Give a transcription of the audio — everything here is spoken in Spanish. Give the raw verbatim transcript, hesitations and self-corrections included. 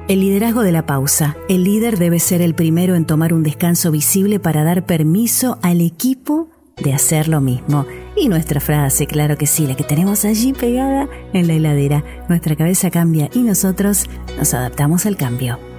El liderazgo de la pausa. El líder debe ser el primero en tomar un descanso visible para dar permiso al equipo de hacer lo mismo. Y nuestra frase, claro que sí, la que tenemos allí pegada en la heladera. Nuestra cabeza cambia y nosotros nos adaptamos al cambio.